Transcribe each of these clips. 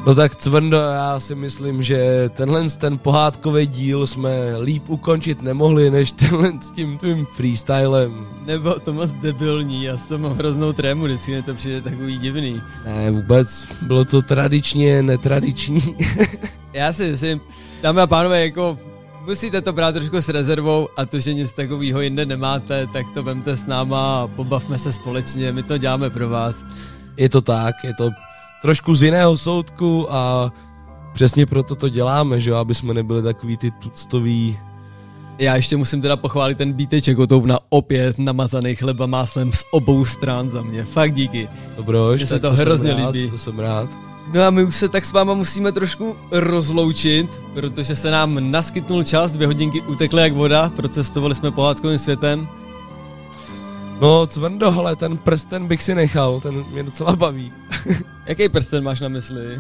No tak Cvrndo, já si myslím, že ten pohádkový díl jsme líp ukončit nemohli, než tenhle s tím tvým freestylem. Nebo to moc debilní, já s tom mám hroznou trému, vždycky mi to přijde takový divný. Ne, vůbec, bylo to tradičně netradiční. Já si myslím, dámy a pánové, jako musíte to brát trošku s rezervou a to, že nic takového jinde nemáte, tak to vemte s náma a pobavme se společně, my to děláme pro vás. Je to tak, je to trošku z jiného soudku a přesně proto to děláme, že jo, aby jsme nebyli takový ty tuctový. Já ještě musím teda pochválit ten bíteček Kotouna, opět namazaný chleba máslem z obou stran za mě, fakt díky. Dobroš, mně se to hrozně líbí. To jsem rád. No a my už se tak s váma musíme trošku rozloučit, protože se nám naskytnul čas, 2 hodinky utekly jak voda, procestovali jsme pohádkovým světem. No Cvrndo, hele, ten prsten bych si nechal, ten mě docela baví. Jaký prsten máš na mysli?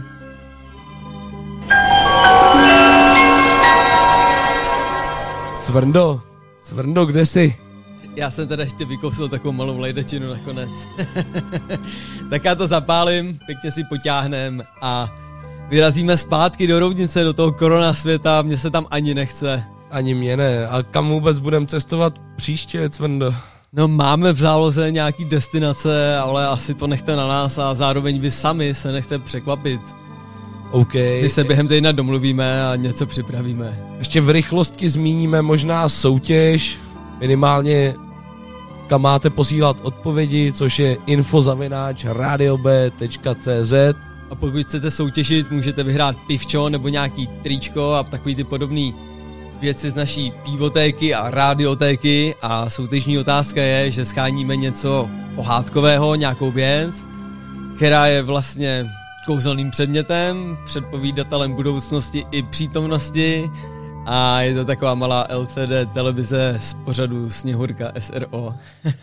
Cvrndo, kde jsi? Já jsem teda ještě vykousil takovou malou lejdačinu nakonec. Tak já to zapálím, pěkně si potáhnem a vyrazíme zpátky do Roudnice, do toho korona světa, mně se tam ani nechce. Ani mě ne. A kam vůbec budeme cestovat příště, Cvrndo? No máme v záloze nějaký destinace, ale asi to nechte na nás a zároveň vy sami se nechte překvapit. OK. My se během týdna domluvíme a něco připravíme. Ještě v rychlosti zmíníme možná soutěž, minimálně kam máte posílat odpovědi, což je info@radiob.cz. A pokud chcete soutěžit, můžete vyhrát pivčo nebo nějaký tričko a takový ty podobný věci z naší pivotéky a rádiotéky a soutěžní otázka je, že scháníme něco pohádkového, nějakou věc, která je vlastně kouzelným předmětem, předpovídatelem budoucnosti i přítomnosti a je to taková malá LCD televize z pořadu Sněhurka SRO.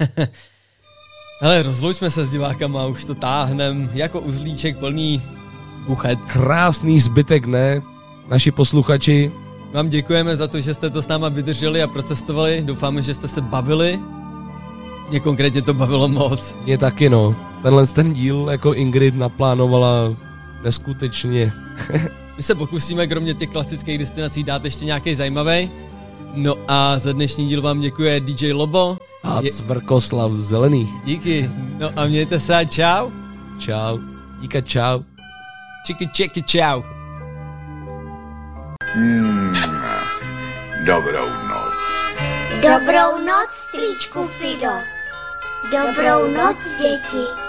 Hele, rozloučme se s divákama, už to táhnem jako uzlíček plný buchet. Krásný zbytek dne, naši posluchači. Vám děkujeme za to, že jste to s náma vydrželi a procestovali. Doufáme, že jste se bavili. Mě konkrétně to bavilo moc. Mě taky, no. Ten díl jako Ingrid naplánovala neskutečně. My se pokusíme kromě těch klasických destinací dát ještě nějaký zajímavý. No a za dnešní díl vám děkuje DJ Lobo. A Cvrkoslav Zelený. Díky. No a mějte se a čau. Čau. Díka čau. Čeky čau. Dobrou noc. Dobrou noc, strýčku Fido. Dobrou noc, děti.